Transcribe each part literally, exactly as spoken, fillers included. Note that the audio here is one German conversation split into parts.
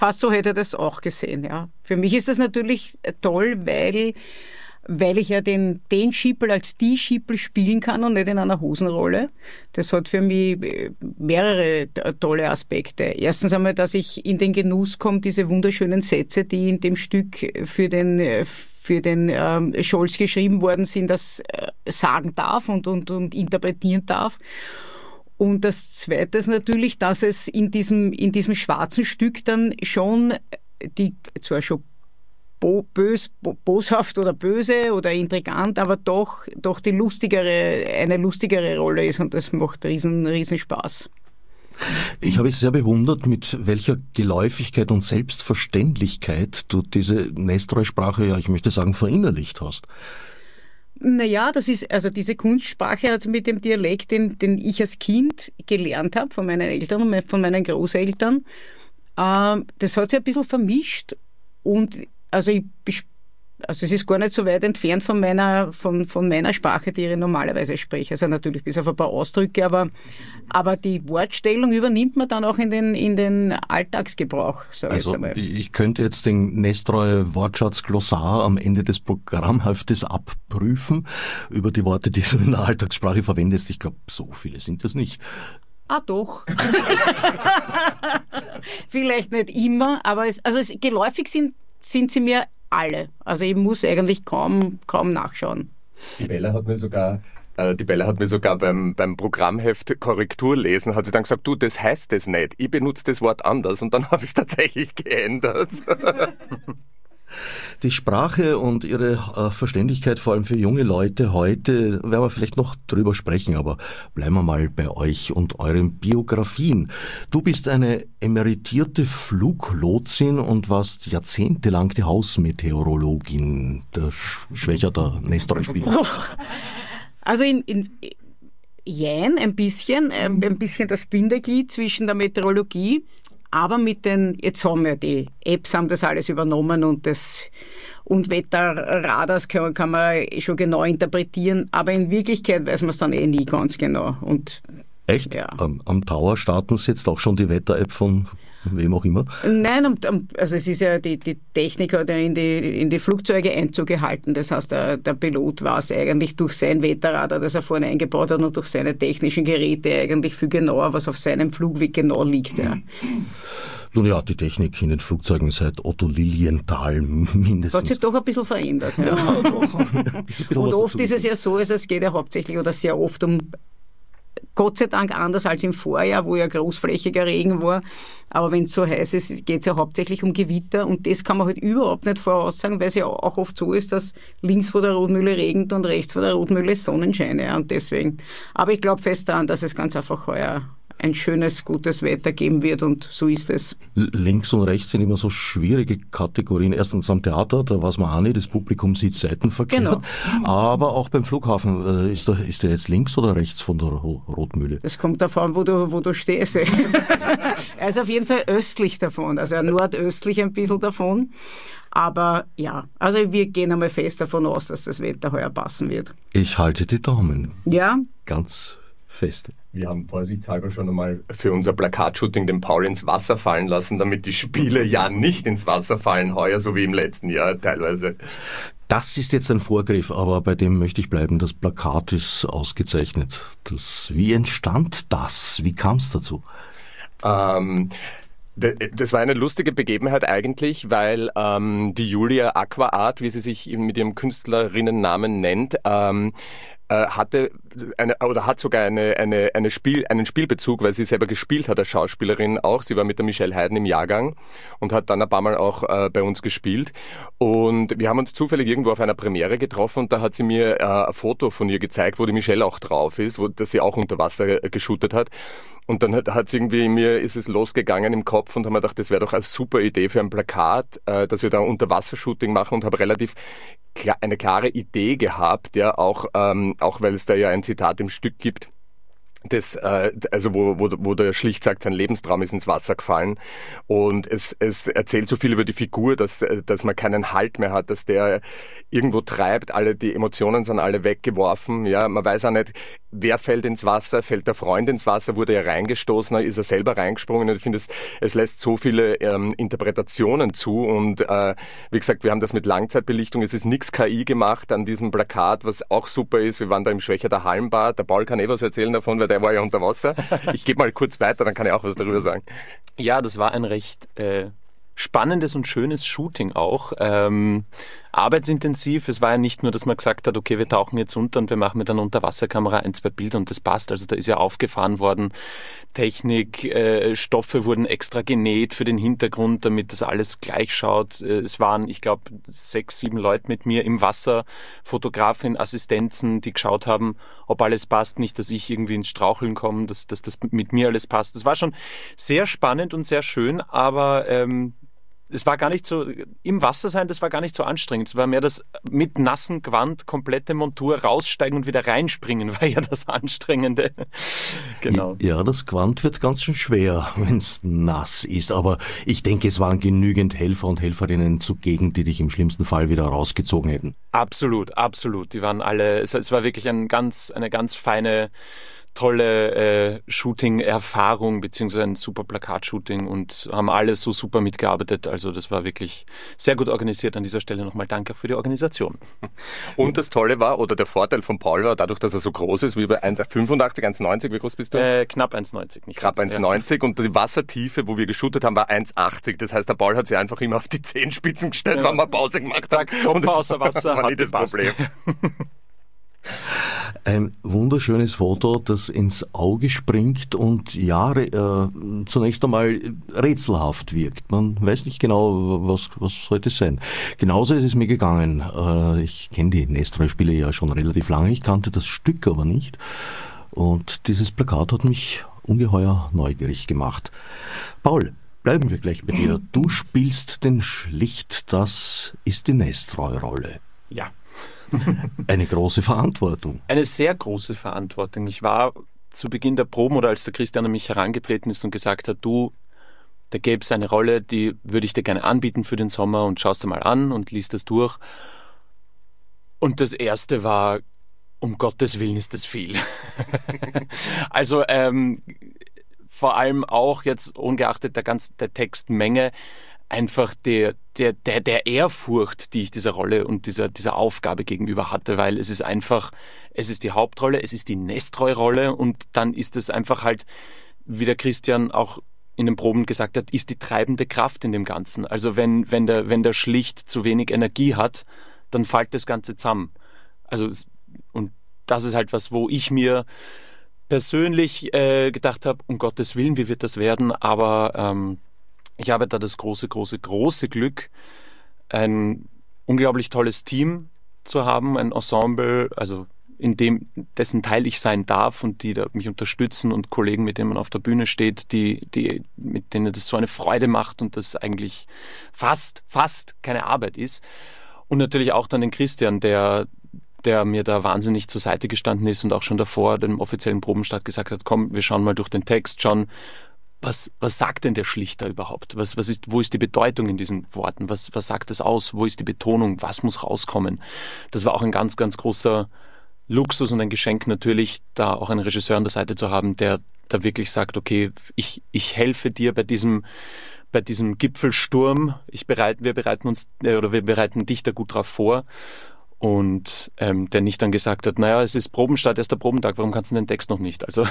fast so hätte ich das auch gesehen, ja. Für mich ist das natürlich toll, weil, weil ich ja den, den Schiepel als die Schiepel spielen kann und nicht in einer Hosenrolle. Das hat für mich mehrere tolle Aspekte. Erstens einmal, dass ich in den Genuss komme, diese wunderschönen Sätze, die in dem Stück für den, für den ähm, Scholz geschrieben worden sind, das äh, sagen darf und, und, und interpretieren darf. Und das Zweite ist natürlich, dass es in diesem, in diesem schwarzen Stück dann schon die, zwar schon bo, bös, bo, boshaft oder böse oder intrigant, aber doch, doch die lustigere, eine lustigere Rolle ist und das macht riesen, riesen Spaß. Ich habe es sehr bewundert, mit welcher Geläufigkeit und Selbstverständlichkeit du diese Nestroy-Sprache, ja, ich möchte sagen, verinnerlicht hast. Naja, das ist, also diese Kunstsprache, also mit dem Dialekt, den, den ich als Kind gelernt habe, von meinen Eltern und von meinen Großeltern, äh, das hat sich ein bisschen vermischt und, also ich, also es ist gar nicht so weit entfernt von meiner, von, von meiner Sprache, die ich normalerweise spreche. Also natürlich bis auf ein paar Ausdrücke, aber, aber die Wortstellung übernimmt man dann auch in den, in den Alltagsgebrauch, sage ich also, einmal. Ich könnte jetzt den Nestroy Wortschatz Glossar am Ende des Programmheftes abprüfen über die Worte, die du in der Alltagssprache verwendest. Ich glaube, so viele sind das nicht. Ah, doch. Vielleicht nicht immer, aber es, also es, geläufig sind, sind sie mir alle. Also ich muss eigentlich kaum, kaum nachschauen. Die Bella hat mir sogar, äh, die Bella hat mir sogar beim, beim Programmheft Korrektur lesen, hat sie dann gesagt, du, das heißt das nicht. Ich benutze das Wort anders und dann habe ich es tatsächlich geändert. Die Sprache und ihre äh, Verständlichkeit, vor allem für junge Leute heute, werden wir vielleicht noch drüber sprechen, aber bleiben wir mal bei euch und euren Biografien. Du bist eine emeritierte Fluglotsin und warst jahrzehntelang die Hausmeteorologin, der Schwächer der Nestroy-Spieler. Also in, in Jein, ein bisschen, ein bisschen das Bindeglied zwischen der Meteorologie. Aber mit den, jetzt haben wir die Apps, haben das alles übernommen und das, und Wetterradars kann, kann man schon genau interpretieren, aber in Wirklichkeit weiß man es dann eh nie ganz genau. Und, echt? Ja. Am, am Tower starten Sie jetzt auch schon die Wetter-App von wem auch immer? Nein, also es ist ja, die, die Technik hat ja in die, in die Flugzeuge Einzug gehalten. Das heißt, der, der Pilot weiß eigentlich durch sein Wetterradar, das er vorne eingebaut hat und durch seine technischen Geräte eigentlich viel genauer, was auf seinem Flugweg genau liegt. Ja. Nun ja, die Technik in den Flugzeugen seit Otto Lilienthal mindestens. Hat sich doch ein bisschen verändert. Ja. Ja, doch. Ein bisschen und was oft dazu ist es ja so, also es geht ja hauptsächlich oder sehr oft um, Gott sei Dank anders als im Vorjahr, wo ja großflächiger Regen war. Aber wenn es so heiß ist, geht es ja hauptsächlich um Gewitter. Und das kann man halt überhaupt nicht voraussagen, weil es ja auch oft so ist, dass links vor der Rotmühle regnet und rechts vor der Rotmühle Sonnenschein. Ja, und deswegen. Aber ich glaube fest daran, dass es ganz einfach heuer ein schönes, gutes Wetter geben wird und so ist es. Links und rechts sind immer so schwierige Kategorien. Erstens am Theater, da weiß man auch nicht, das Publikum sieht seitenverkehrt. Genau. Aber auch beim Flughafen, äh, ist der, ist der jetzt links oder rechts von der Rotmühle? Das kommt davon, wo du, wo du stehst. Er ist auf jeden Fall östlich davon, also nordöstlich ein bisschen davon. Aber ja, also wir gehen einmal fest davon aus, dass das Wetter heuer passen wird. Ich halte die Daumen. Ja. Ganz fest. Wir haben vorsichtshalber schon einmal für unser Plakatshooting den Paul ins Wasser fallen lassen, damit die Spiele ja nicht ins Wasser fallen heuer, so wie im letzten Jahr teilweise. Das ist jetzt ein Vorgriff, aber bei dem möchte ich bleiben. Das Plakat ist ausgezeichnet. Das, wie entstand das? Wie kam es dazu? Ähm... Das war eine lustige Begebenheit eigentlich, weil ähm, die Julia Aquaart, wie sie sich mit ihrem Künstlerinnennamen nennt, ähm, hatte eine, oder hat sogar eine, eine, eine Spiel, einen Spielbezug, weil sie selber gespielt hat als Schauspielerin auch. Sie war mit der Michelle Hayden im Jahrgang und hat dann ein paar Mal auch äh, bei uns gespielt. Und wir haben uns zufällig irgendwo auf einer Premiere getroffen und da hat sie mir äh, ein Foto von ihr gezeigt, wo die Michelle auch drauf ist, wo das sie auch unter Wasser äh, geshootet hat. Und dann hat, hat irgendwie mir ist es losgegangen im Kopf und haben mir gedacht, das wäre doch eine super Idee für ein Plakat, äh, dass wir da Unterwassershooting machen und habe relativ klar, eine klare Idee gehabt, ja, auch, ähm, auch weil es da ja ein Zitat im Stück gibt, Das, äh, also wo, wo, wo der schlicht sagt, sein Lebenstraum ist ins Wasser gefallen und es, es erzählt so viel über die Figur, dass, dass man keinen Halt mehr hat, dass der irgendwo treibt, alle die Emotionen sind alle weggeworfen, ja, man weiß auch nicht, wer fällt ins Wasser, fällt der Freund ins Wasser, wurde er reingestoßen, ist er selber reingesprungen und ich finde, es, es lässt so viele ähm, Interpretationen zu und äh, wie gesagt, wir haben das mit Langzeitbelichtung, es ist nichts K I gemacht an diesem Plakat, was auch super ist, wir waren da im Schwächerter Hallenbad, der Paul kann eh was erzählen davon, weil der war ja unter Wasser. Ich gebe mal kurz weiter, dann kann ich auch was darüber sagen. Ja, das war ein recht äh, spannendes und schönes Shooting auch. Ähm, arbeitsintensiv. Es war ja nicht nur, dass man gesagt hat, okay, wir tauchen jetzt unter und wir machen mit einer Unterwasserkamera ein, zwei Bilder und das passt. Also da ist ja aufgefahren worden. Technik, äh, Stoffe wurden extra genäht für den Hintergrund, damit das alles gleich schaut. Äh, es waren, ich glaube, sechs, sieben Leute mit mir im Wasser, Fotografin, Assistenzen, die geschaut haben, ob alles passt. Nicht, dass ich irgendwie ins Straucheln komme, dass, dass das mit mir alles passt. Das war schon sehr spannend und sehr schön, aber ähm, es war gar nicht so, im Wasser sein, das war gar nicht so anstrengend. Es war mehr das mit nassen Gewand, komplette Montur raussteigen und wieder reinspringen, war ja das Anstrengende. Genau. Ja, das Gewand wird ganz schön schwer, wenn es nass ist. Aber ich denke, es waren genügend Helfer und Helferinnen zugegen, die dich im schlimmsten Fall wieder rausgezogen hätten. Absolut, absolut. Die waren alle, es, es war wirklich ein ganz, eine ganz feine, tolle äh, Shooting-Erfahrung beziehungsweise ein super Plakat-Shooting und haben alle so super mitgearbeitet. Also das war wirklich sehr gut organisiert. An dieser Stelle nochmal danke für die Organisation. Und das Tolle war, oder der Vorteil von Paul war, dadurch, dass er so groß ist, wie bei eins Komma fünfundachtzig, eins Komma neunzig, wie groß bist du? Äh, knapp eins Komma neunzig. Nicht knapp eins Komma neunzig ja. Und die Wassertiefe, wo wir geshootet haben, war eins Komma achtzig. Das heißt, der Paul hat sich einfach immer auf die Zehenspitzen gestellt, ja. Wenn wir Pause gemacht haben. Und außer Wasser war nicht das gepasst. Problem. Ein wunderschönes Foto, das ins Auge springt und ja, äh, zunächst einmal rätselhaft wirkt. Man weiß nicht genau, was, was sollte es sein. Genauso ist es mir gegangen. Äh, ich kenne die Nestroy-Spiele ja schon relativ lange, ich kannte das Stück aber nicht. Und dieses Plakat hat mich ungeheuer neugierig gemacht. Paul, bleiben wir gleich bei dir. Du spielst den Schlicht, das ist die Nestroy-Rolle. Ja. Eine große Verantwortung. Eine sehr große Verantwortung. Ich war zu Beginn der Proben oder als der Christian an mich herangetreten ist und gesagt hat, du, da gäbe es eine Rolle, die würde ich dir gerne anbieten für den Sommer und schaust dir mal an und liest das durch. Und das erste war, um Gottes Willen ist das viel. Also ähm, vor allem auch jetzt ungeachtet der ganzen der Textmenge, einfach der, der, der, der Ehrfurcht, die ich dieser Rolle und dieser, dieser Aufgabe gegenüber hatte, weil es ist einfach, es ist die Hauptrolle, es ist die Nestroy-Rolle und dann ist es einfach halt, wie der Christian auch in den Proben gesagt hat, ist die treibende Kraft in dem Ganzen. Also wenn, wenn der, wenn der Schlicht zu wenig Energie hat, dann fällt das Ganze zusammen. Also, und das ist halt was, wo ich mir persönlich äh, gedacht habe, um Gottes Willen, wie wird das werden, aber ähm, ich habe da das große, große, große Glück, ein unglaublich tolles Team zu haben, ein Ensemble, also in dem, dessen Teil ich sein darf und die da mich unterstützen und Kollegen, mit denen man auf der Bühne steht, die, die, mit denen das so eine Freude macht und das eigentlich fast, fast keine Arbeit ist. Und natürlich auch dann den Christian, der, der mir da wahnsinnig zur Seite gestanden ist und auch schon davor dem offiziellen Probenstart gesagt hat, komm, wir schauen mal durch den Text, schauen, Was, was sagt denn der Schlichter überhaupt? Was, was ist, wo ist die Bedeutung in diesen Worten? Was, was sagt das aus? Wo ist die Betonung? Was muss rauskommen? Das war auch ein ganz, ganz großer Luxus und ein Geschenk natürlich, da auch einen Regisseur an der Seite zu haben, der da wirklich sagt, okay, ich, ich helfe dir bei diesem, bei diesem Gipfelsturm. Ich bereite, wir bereiten uns, oder wir bereiten dich da gut drauf vor. Und ähm, der nicht dann gesagt hat, naja, es ist Probenstart, erster Probentag, warum kannst du den Text noch nicht? Also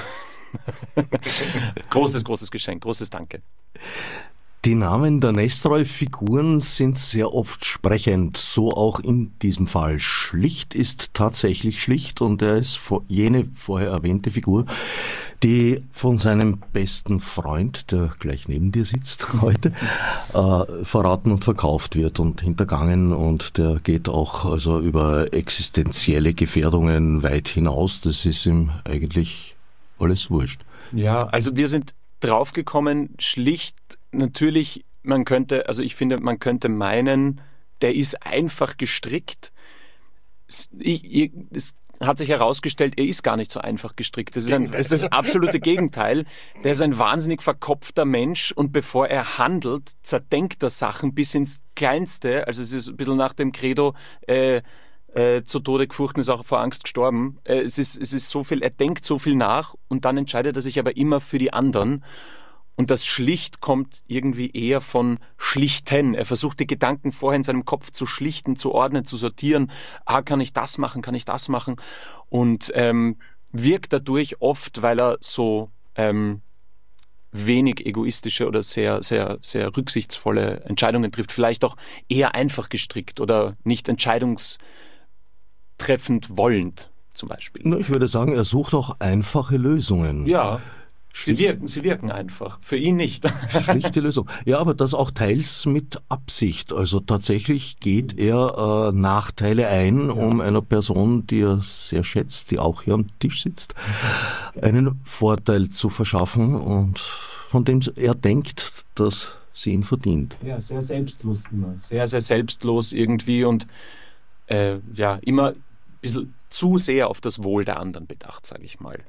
großes, großes Geschenk, großes Danke. Die Namen der Nestroy-Figuren sind sehr oft sprechend, so auch in diesem Fall. Schlicht ist tatsächlich schlicht und er ist jene vorher erwähnte Figur, die von seinem besten Freund, der gleich neben dir sitzt heute, äh, verraten und verkauft wird und hintergangen und der geht auch also über existenzielle Gefährdungen weit hinaus. Das ist ihm eigentlich alles wurscht. Ja, also wir sind draufgekommen, schlicht natürlich, man könnte, also ich finde, man könnte meinen, der ist einfach gestrickt. Es, ich, es, hat sich herausgestellt, er ist gar nicht so einfach gestrickt. Das ist, ein, das ist das absolute Gegenteil. Der ist ein wahnsinnig verkopfter Mensch und bevor er handelt, zerdenkt er Sachen bis ins Kleinste. Also es ist ein bisschen nach dem Credo, äh, äh, zu Tode gefurchten ist auch vor Angst gestorben. Äh, es ist, es ist so viel, er denkt so viel nach und dann entscheidet er sich aber immer für die anderen. Und das Schlicht kommt irgendwie eher von Schlichten. Er versucht die Gedanken vorher in seinem Kopf zu schlichten, zu ordnen, zu sortieren. Ah, kann ich das machen, kann ich das machen? Und ähm, wirkt dadurch oft, weil er so ähm, wenig egoistische oder sehr, sehr, sehr rücksichtsvolle Entscheidungen trifft. Vielleicht auch eher einfach gestrickt oder nicht entscheidungstreffend wollend zum Beispiel. Na, ich würde sagen, er sucht auch einfache Lösungen. Ja. Sie wirken, sie wirken einfach. Für ihn nicht. Schlichte Lösung. Ja, aber das auch teils mit Absicht. Also tatsächlich geht er äh, Nachteile ein, ja. um einer Person, die er sehr schätzt, die auch hier am Tisch sitzt, einen Vorteil zu verschaffen und von dem er denkt, dass sie ihn verdient. Ja, sehr selbstlos immer. Sehr, sehr selbstlos irgendwie und äh, ja, immer ein bisschen zu sehr auf das Wohl der anderen bedacht, sage ich mal.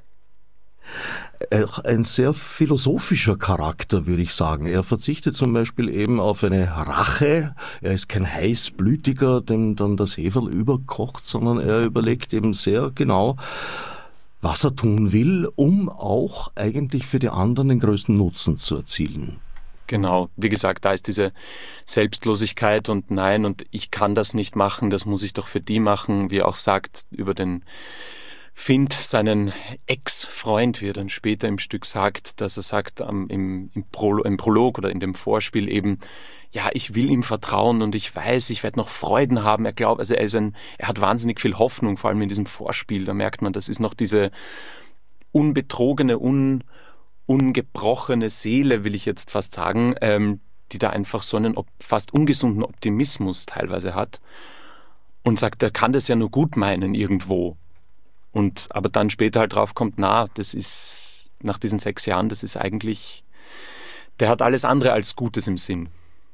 Ein sehr philosophischer Charakter, würde ich sagen. Er verzichtet zum Beispiel eben auf eine Rache. Er ist kein Heißblütiger, dem dann das Heferl überkocht, sondern er überlegt eben sehr genau, was er tun will, um auch eigentlich für die anderen den größten Nutzen zu erzielen. Genau, wie gesagt, da ist diese Selbstlosigkeit und nein, und ich kann das nicht machen, das muss ich doch für die machen, wie er auch sagt, über den Find, seinen Ex-Freund, wie er dann später im Stück sagt, dass er sagt um, im, im, Pro, im Prolog oder in dem Vorspiel eben, ja, ich will ihm vertrauen und ich weiß, ich werde noch Freuden haben. Er glaubt, also er ist ein, er hat wahnsinnig viel Hoffnung, vor allem in diesem Vorspiel. Da merkt man, das ist noch diese unbetrogene, un, ungebrochene Seele, will ich jetzt fast sagen, ähm, die da einfach so einen fast ungesunden Optimismus teilweise hat und sagt, er kann das ja nur gut meinen irgendwo. Und aber dann später halt drauf kommt, na, das ist nach diesen sechs Jahren, das ist eigentlich, der hat alles andere als Gutes im Sinn.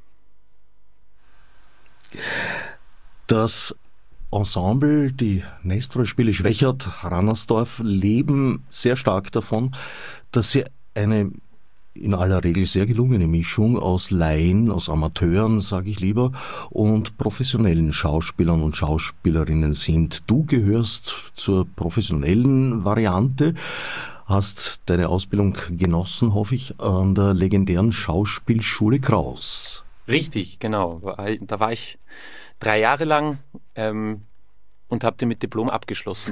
Das Ensemble, die Nestroy-Spiele Schwechat, Rannersdorf, leben sehr stark davon, dass sie eine in aller Regel sehr gelungene Mischung aus Laien, aus Amateuren, sage ich lieber, und professionellen Schauspielern und Schauspielerinnen sind. Du gehörst zur professionellen Variante, hast deine Ausbildung genossen, hoffe ich, an der legendären Schauspielschule Kraus. Richtig, genau. Da war ich drei Jahre lang ähm, und habe den mit Diplom abgeschlossen.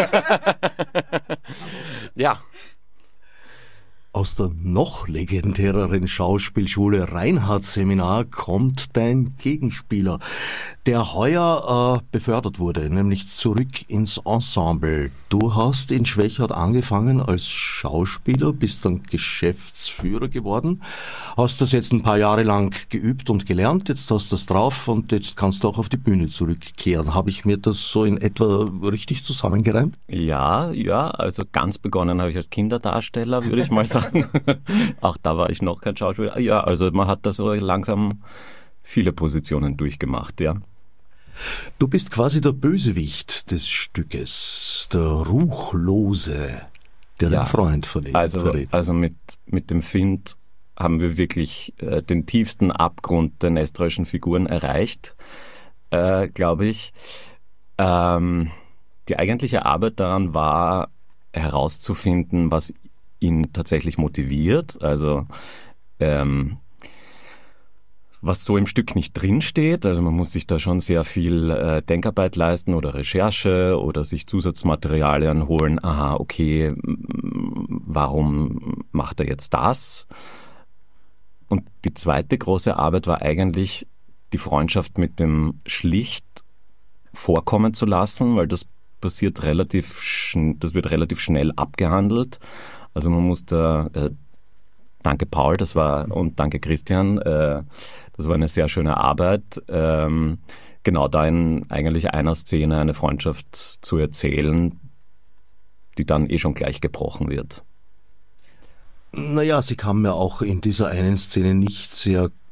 Ja. Aus der noch legendäreren Schauspielschule Reinhardt-Seminar kommt dein Gegenspieler, der heuer äh, befördert wurde, nämlich zurück ins Ensemble. Du hast in Schwechat angefangen als Schauspieler, bist dann Geschäftsführer geworden, hast das jetzt ein paar Jahre lang geübt und gelernt, jetzt hast du das drauf und jetzt kannst du auch auf die Bühne zurückkehren. Habe ich mir das so in etwa richtig zusammengereimt? Ja, ja, also ganz begonnen habe ich als Kinderdarsteller, würde ich mal sagen. Auch da war ich noch kein Schauspieler. Ja, also man hat da so langsam viele Positionen durchgemacht, ja. Du bist quasi der Bösewicht des Stückes, der Ruchlose, der ja, den Freund verrät. Also, also mit, mit dem Find haben wir wirklich äh, den tiefsten Abgrund der nestroyschen Figuren erreicht, äh, glaube ich. Ähm, die eigentliche Arbeit daran war, herauszufinden, was ihn tatsächlich motiviert, also ähm, was so im Stück nicht drinsteht. Also man muss sich da schon sehr viel äh, Denkarbeit leisten oder Recherche oder sich Zusatzmaterialien holen. Aha, okay, warum macht er jetzt das? Und die zweite große Arbeit war eigentlich, die Freundschaft mit dem Schlicht vorkommen zu lassen, weil das passiert relativ, schn- das wird relativ schnell abgehandelt. Also man muss da, äh, danke Paul, das war, und danke Christian, äh, das war eine sehr schöne Arbeit, ähm, genau da in eigentlich einer Szene eine Freundschaft zu erzählen, die dann eh schon gleich gebrochen wird. Naja, sie kam mir auch in dieser einen Szene nicht sehr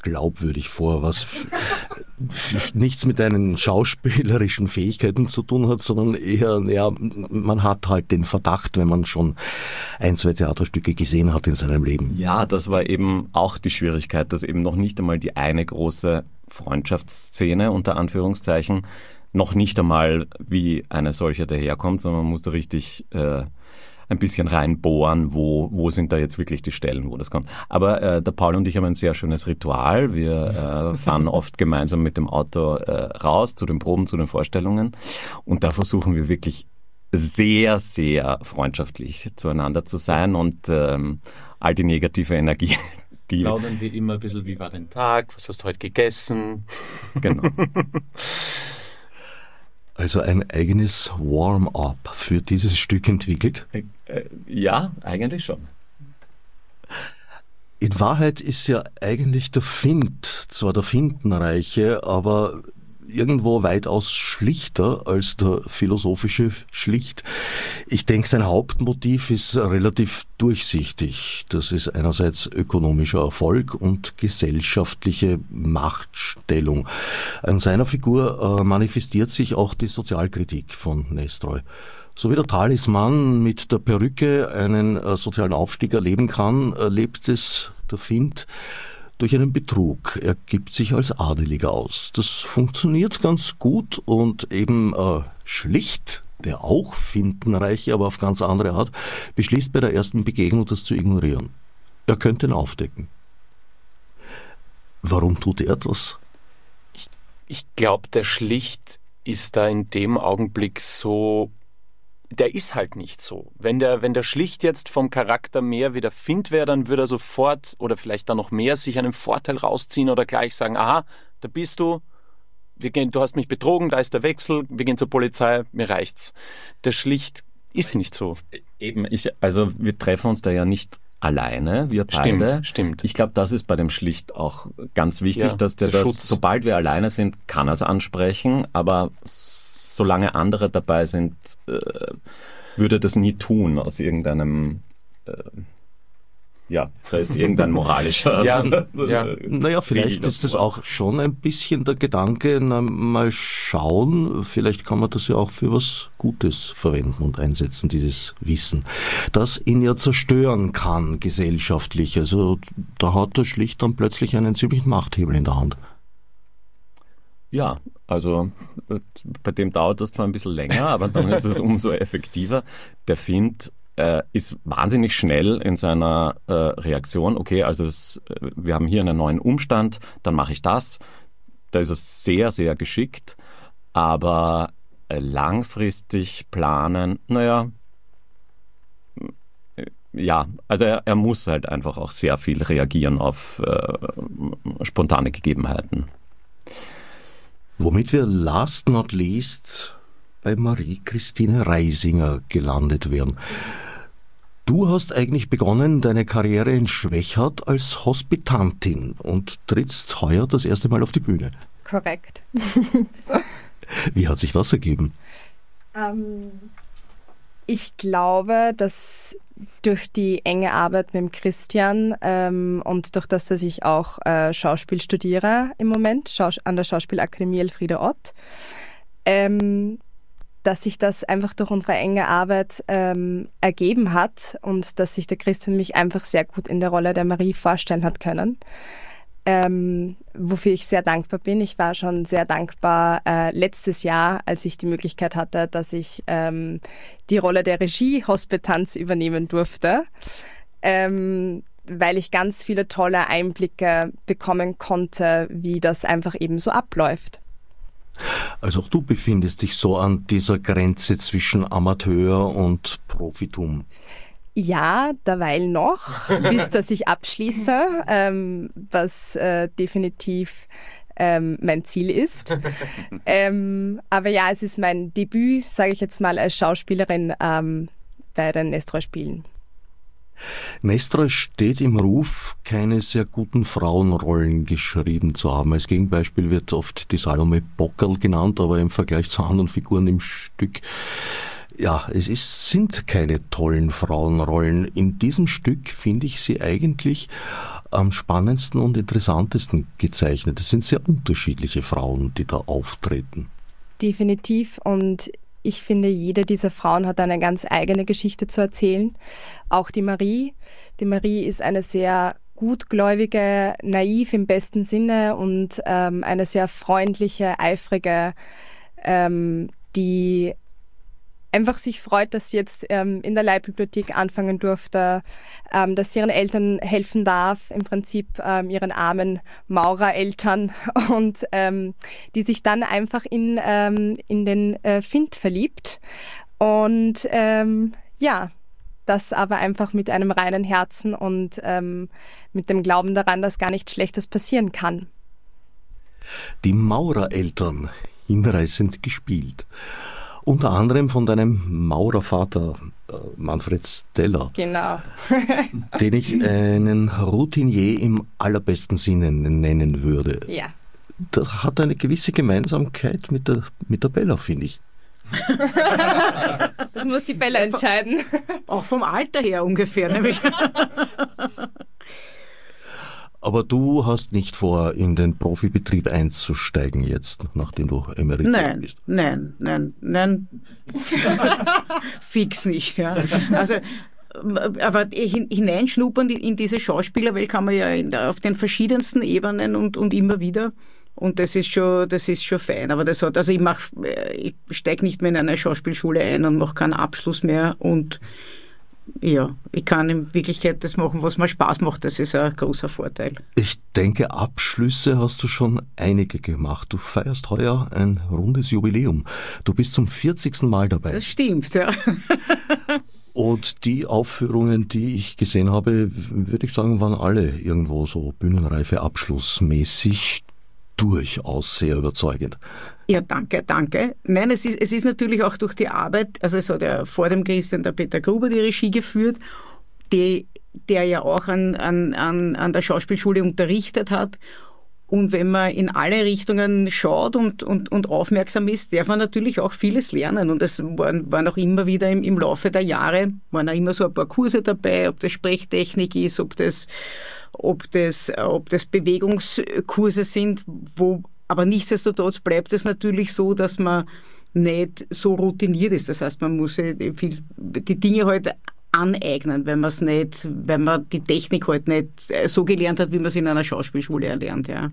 glaubwürdig vor, was f- f- nichts mit deinen schauspielerischen Fähigkeiten zu tun hat, sondern eher, ja, man hat halt den Verdacht, wenn man schon ein, zwei Theaterstücke gesehen hat in seinem Leben. Ja, das war eben auch die Schwierigkeit, dass eben noch nicht einmal die eine große Freundschaftsszene unter Anführungszeichen noch nicht einmal wie eine solche daherkommt, sondern man musste richtig äh, ein bisschen reinbohren, wo, wo sind da jetzt wirklich die Stellen, wo das kommt. Aber äh, der Paul und ich haben ein sehr schönes Ritual. Wir äh, fahren oft gemeinsam mit dem Auto äh, raus zu den Proben, zu den Vorstellungen und da versuchen wir wirklich sehr, sehr freundschaftlich zueinander zu sein und ähm, all die negative Energie, die... Plaudern wir immer ein bisschen, wie war dein Tag, was hast du heute gegessen? Genau. Also ein eigenes Warm-up für dieses Stück entwickelt. Äh, äh, ja, eigentlich schon. In Wahrheit ist ja eigentlich der Find zwar der Findenreiche, aber irgendwo weitaus schlichter als der philosophische Schlicht. Ich denke, sein Hauptmotiv ist relativ durchsichtig. Das ist einerseits ökonomischer Erfolg und gesellschaftliche Machtstellung. An seiner Figur äh, manifestiert sich auch die Sozialkritik von Nestroy. So wie der Talisman mit der Perücke einen äh, sozialen Aufstieg erleben kann, erlebt es der Find durch einen Betrug. Er gibt sich als Adeliger aus. Das funktioniert ganz gut und eben äh, Schlicht, der auch Findenreiche, aber auf ganz andere Art, beschließt bei der ersten Begegnung, das zu ignorieren. Er könnte ihn aufdecken. Warum tut er das? Ich, ich glaube, der Schlicht ist da in dem Augenblick so... Der ist halt nicht so. Wenn der, wenn der Schlicht jetzt vom Charakter mehr wie der Find wäre, dann würde er sofort oder vielleicht dann noch mehr sich einen Vorteil rausziehen oder gleich sagen, aha, da bist du, wir gehen, du hast mich betrogen, da ist der Wechsel, wir gehen zur Polizei, mir reicht's. Der Schlicht ist nicht so. Eben, ich, also wir treffen uns da ja nicht alleine, wir beide. Stimmt, stimmt. Ich glaube, das ist bei dem Schlicht auch ganz wichtig, Ja, dass der der das, Schutz. sobald wir alleine sind, kann er es ansprechen, aber solange andere dabei sind, äh, würde das nie tun aus irgendeinem, äh, ja, da ist irgendein moralischer. Ja, ja. Naja, vielleicht Regel ist das davor. auch schon ein bisschen der Gedanke, na, mal schauen, vielleicht kann man das ja auch für was Gutes verwenden und einsetzen, dieses Wissen, das ihn ja zerstören kann gesellschaftlich. Also da hat er schlicht dann plötzlich einen ziemlichen Machthebel in der Hand. Ja, also äh, bei dem dauert das zwar ein bisschen länger, aber dann ist es umso effektiver. Der Find äh, ist wahnsinnig schnell in seiner äh, Reaktion. Okay, also das, äh, wir haben hier einen neuen Umstand, dann mache ich das. Da ist er sehr, sehr geschickt, aber äh, langfristig planen, naja, äh, ja, also er, er muss halt einfach auch sehr viel reagieren auf äh, spontane Gegebenheiten. Womit wir last not least bei Marie-Christine Reisinger gelandet wären. Du hast eigentlich begonnen deine Karriere in Schwechat als Hospitantin und trittst heuer das erste Mal auf die Bühne. Korrekt. Wie hat sich das ergeben? Ähm, ich glaube, dass durch die enge Arbeit mit dem Christian ähm, und durch das, dass ich auch äh, Schauspiel studiere im Moment, Schaus- an der Schauspielakademie Elfriede Ott, ähm, dass sich das einfach durch unsere enge Arbeit ähm, ergeben hat und dass sich der Christian mich einfach sehr gut in der Rolle der Marie vorstellen hat können. Ähm, wofür ich sehr dankbar bin. Ich war schon sehr dankbar äh, letztes Jahr, als ich die Möglichkeit hatte, dass ich ähm, die Rolle der Regie-Hospitanz übernehmen durfte, ähm, weil ich ganz viele tolle Einblicke bekommen konnte, wie das einfach eben so abläuft. Also auch du befindest dich so an dieser Grenze zwischen Amateur und Profitum. Ja, derweil noch, bis dass ich abschließe, ähm, was äh, definitiv ähm, mein Ziel ist. ähm, aber ja, es ist mein Debüt, sage ich jetzt mal, als Schauspielerin ähm, bei den Nestroy-Spielen. Nestroy steht im Ruf, keine sehr guten Frauenrollen geschrieben zu haben. Als Gegenbeispiel wird oft die Salome Bockerl genannt, aber im Vergleich zu anderen Figuren im Stück, ja, es ist, sind keine tollen Frauenrollen. In diesem Stück finde ich sie eigentlich am spannendsten und interessantesten gezeichnet? Es sind sehr unterschiedliche Frauen, die da auftreten. Definitiv, und ich finde, jede dieser Frauen hat eine ganz eigene Geschichte zu erzählen. Auch die Marie. Die Marie ist eine sehr gutgläubige, naiv im besten Sinne und ähm, eine sehr freundliche, eifrige, ähm, die einfach sich freut, dass sie jetzt ähm, in der Leihbibliothek anfangen durfte, ähm, dass sie ihren Eltern helfen darf, im Prinzip ähm, ihren armen Maurereltern, und ähm, die sich dann einfach in, ähm, in den äh, Finn verliebt. Und ähm, ja, das aber einfach mit einem reinen Herzen und ähm, mit dem Glauben daran, dass gar nichts Schlechtes passieren kann. Die Maurereltern, hinreißend gespielt. Unter anderem von deinem Maurervater äh, Manfred Steller. Genau. Den ich einen Routinier im allerbesten Sinne nennen würde. Ja. Das hat eine gewisse Gemeinsamkeit mit der, mit der Bella, finde ich. Das muss die Bella entscheiden. Auch vom Alter her ungefähr, nämlich. Aber du hast nicht vor, in den Profibetrieb einzusteigen jetzt, nachdem du emeritiert nein, bist? Nein, nein, nein, fix nicht. Ja. Also, aber hineinschnuppern in diese Schauspielerwelt kann man ja in, auf den verschiedensten Ebenen und, und immer wieder. Und das ist schon, das ist schon fein. Aber das hat, also ich mach, ich steige nicht mehr in eine Schauspielschule ein und mache keinen Abschluss mehr, und ja, ich kann in Wirklichkeit das machen, was mir Spaß macht. Das ist ein großer Vorteil. Ich denke, Abschlüsse hast du schon einige gemacht. Du feierst heuer ein rundes Jubiläum. Du bist zum vierzigsten Mal dabei. Das stimmt, ja. Und die Aufführungen, die ich gesehen habe, würde ich sagen, waren alle irgendwo so bühnenreife abschlussmäßig durchaus sehr überzeugend. Ja, danke, danke. Nein, es ist, es ist natürlich auch durch die Arbeit, also es hat ja vor dem Christian der Peter Gruber die Regie geführt, die, der ja auch an, an, an, an der Schauspielschule unterrichtet hat. Und wenn man in alle Richtungen schaut und, und, und aufmerksam ist, darf man natürlich auch vieles lernen. Und es waren, waren auch immer wieder im, im Laufe der Jahre, waren auch immer so ein paar Kurse dabei, ob das Sprechtechnik ist, ob das, ob das, ob das Bewegungskurse sind, wo aber nichtsdestotrotz bleibt es natürlich so, dass man nicht so routiniert ist. Das heißt, man muss viel, die Dinge halt aneignen, wenn man es nicht, wenn man die Technik halt nicht so gelernt hat, wie man es in einer Schauspielschule erlernt, ja.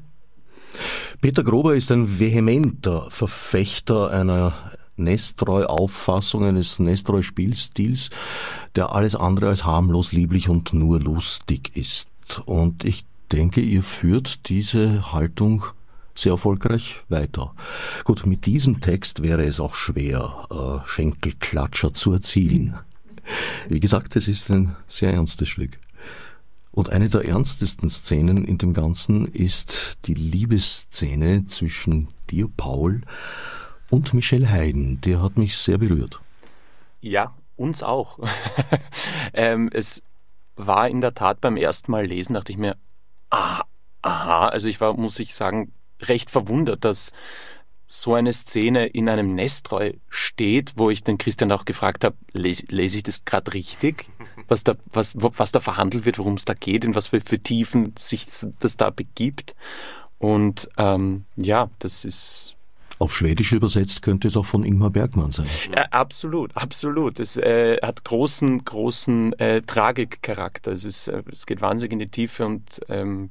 Peter Gruber ist ein vehementer Verfechter einer Nestroy-Auffassung, eines Nestroy-Spielstils, der alles andere als harmlos, lieblich und nur lustig ist. Und ich denke, ihr führt diese Haltung sehr erfolgreich weiter. Gut, mit diesem Text wäre es auch schwer, äh, Schenkelklatscher zu erzielen. Wie gesagt, es ist ein sehr ernstes Stück. Und eine der ernstesten Szenen in dem Ganzen ist die Liebesszene zwischen dir, Paul, und Michelle Haydn. Der hat mich sehr berührt. Ja, uns auch. ähm, es war in der Tat beim ersten Mal lesen, dachte ich mir, aha, aha, also ich war, muss ich sagen, recht verwundert, dass so eine Szene in einem Nestroy steht, wo ich den Christian auch gefragt habe, lese, lese ich das gerade richtig, was da, was, was da verhandelt wird, worum es da geht, in was für, für Tiefen sich das da begibt. Und ähm, ja, das ist... Auf Schwedisch übersetzt könnte es auch von Ingmar Bergman sein. Ja, absolut, absolut. Es äh, hat großen, großen äh, Tragikcharakter. Es, ist, äh, es geht wahnsinnig in die Tiefe und ähm,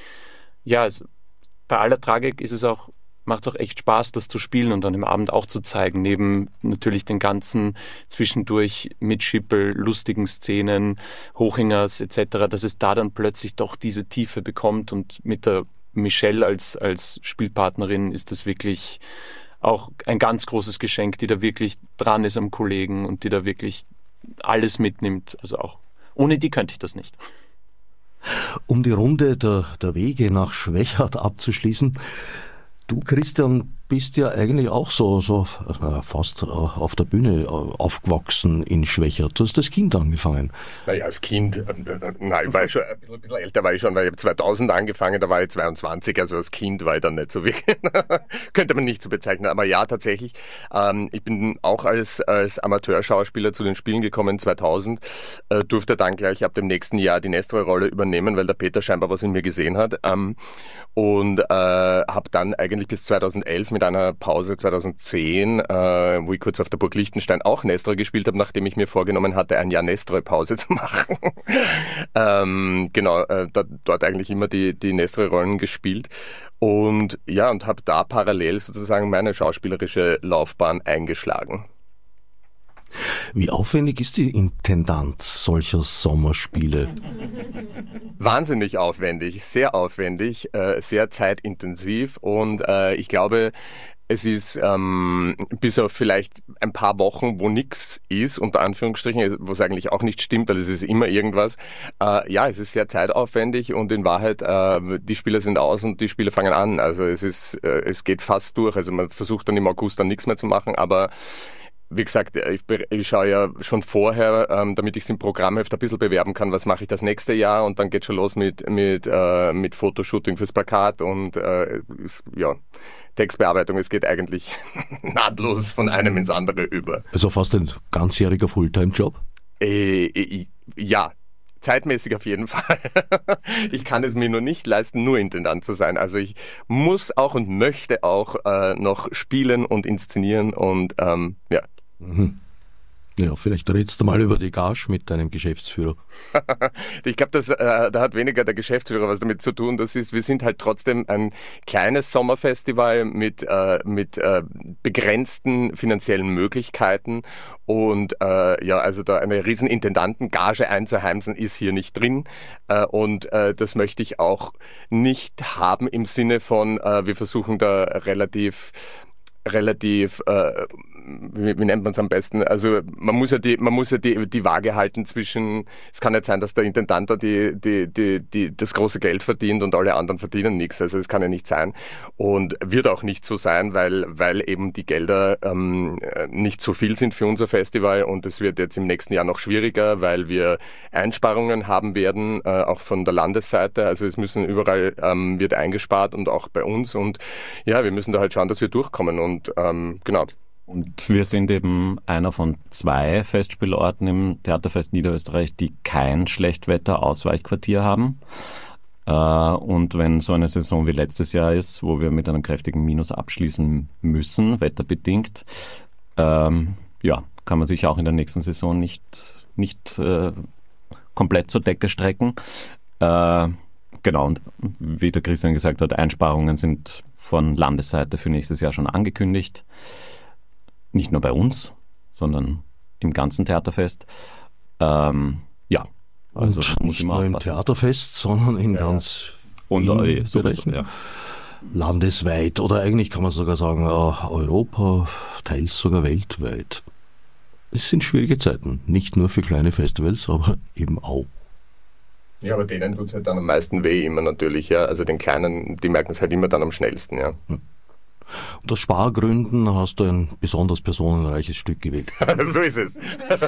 ja, es, bei aller Tragik ist es auch, macht es auch echt Spaß, das zu spielen und dann im Abend auch zu zeigen, neben natürlich den ganzen zwischendurch mit Schippel, lustigen Szenen, Hochingers et cetera, dass es da dann plötzlich doch diese Tiefe bekommt, und mit der Michelle als, als Spielpartnerin ist das wirklich auch ein ganz großes Geschenk, die da wirklich dran ist am Kollegen und die da wirklich alles mitnimmt. Also auch ohne die könnte ich das nicht. Um die Runde der, der Wege nach Schwechat abzuschließen, du, Christian, bist ja eigentlich auch so, so äh, fast äh, auf der Bühne äh, aufgewachsen in Schwächert. Du hast als Kind angefangen. Naja, als Kind, äh, nein, ich war schon ein bisschen, ein bisschen älter, war ich schon, weil ich habe zweitausend angefangen, da war ich zweiundzwanzig, also als Kind war ich dann nicht so wirklich, könnte man nicht so bezeichnen, aber ja, tatsächlich. Ähm, ich bin auch als, als Amateurschauspieler zu den Spielen gekommen, zweitausend, äh, durfte dann gleich ab dem nächsten Jahr die Nestroy-Rolle übernehmen, weil der Peter scheinbar was in mir gesehen hat. Ähm, und äh, habe dann eigentlich bis zweitausendelf mit einer Pause zweitausendzehn, äh, wo ich kurz auf der Burg Liechtenstein auch Nestroy gespielt habe, nachdem ich mir vorgenommen hatte, ein Jahr Nestroy-Pause zu machen. ähm, genau, äh, da, dort eigentlich immer die, die Nestroy-Rollen gespielt. Und ja, und habe da parallel sozusagen meine schauspielerische Laufbahn eingeschlagen. Wie aufwendig ist die Intendanz solcher Sommerspiele? Wahnsinnig aufwendig, sehr aufwendig, äh, sehr zeitintensiv und äh, ich glaube, es ist ähm, bis auf vielleicht ein paar Wochen, wo nichts ist, unter Anführungsstrichen, wo es eigentlich auch nicht stimmt, weil es ist immer irgendwas. Äh, ja, es ist sehr zeitaufwendig und in Wahrheit, äh, die Spieler sind aus und die Spieler fangen an. Also es ist, äh, es geht fast durch. Also man versucht dann im August dann nichts mehr zu machen, aber wie gesagt, ich, ich schaue ja schon vorher, ähm, damit ich es im Programmheft ein bisschen bewerben kann, was mache ich das nächste Jahr und dann geht schon los mit mit äh, mit Fotoshooting fürs Plakat und äh, ist, ja, Textbearbeitung. Es geht eigentlich nahtlos von einem ins andere über. Also fast ein ganzjähriger Fulltime-Job? Äh, äh, ja. Zeitmäßig auf jeden Fall. Ich kann es mir nur nicht leisten, nur Intendant zu sein. Also ich muss auch und möchte auch äh, noch spielen und inszenieren und ähm, ja. Mhm. Ja, vielleicht redest du mal über die Gage mit deinem Geschäftsführer. Ich glaube, das äh, da hat weniger der Geschäftsführer was damit zu tun. Das ist, wir sind halt trotzdem ein kleines Sommerfestival mit äh, mit äh, begrenzten finanziellen Möglichkeiten und äh, ja, also da eine riesen Intendantengage einzuheimsen ist hier nicht drin äh, und äh, das möchte ich auch nicht haben im Sinne von, äh, wir versuchen da relativ relativ, äh, wie, wie nennt man es am besten? Also man muss ja die, man muss ja die, die Waage halten zwischen, es kann nicht sein, dass der Intendant da die, die, die, die, das große Geld verdient und alle anderen verdienen nichts. Also das kann ja nicht sein und wird auch nicht so sein, weil, weil eben die Gelder ähm, nicht so viel sind für unser Festival und es wird jetzt im nächsten Jahr noch schwieriger, weil wir Einsparungen haben werden, äh, auch von der Landesseite. Also es müssen überall, ähm, wird eingespart und auch bei uns und ja, wir müssen da halt schauen, dass wir durchkommen und Und ähm, genau. Und wir sind eben einer von zwei Festspielorten im Theaterfest Niederösterreich, die kein Schlechtwetter-Ausweichquartier haben. Äh, und wenn so eine Saison wie letztes Jahr ist, wo wir mit einem kräftigen Minus abschließen müssen, wetterbedingt, ähm, ja, kann man sich auch in der nächsten Saison nicht, nicht äh, komplett zur Decke strecken. Äh, Genau, und wie der Christian gesagt hat, Einsparungen sind von Landesseite für nächstes Jahr schon angekündigt. Nicht nur bei uns, sondern im ganzen Theaterfest. Ähm, ja, also und muss nicht immer nur im aufpassen. Theaterfest, sondern in Ja. ganz Und Wien äh, sowieso, berechnen. ja. Landesweit oder eigentlich kann man sogar sagen, äh, Europa, teils sogar weltweit. Es sind schwierige Zeiten, nicht nur für kleine Festivals, aber eben auch. Ja, aber denen tut es halt dann am meisten weh immer natürlich, ja. Also den Kleinen, die merken es halt immer dann am schnellsten, ja. Und aus Spargründen hast du ein besonders personenreiches Stück gewählt. So ist es.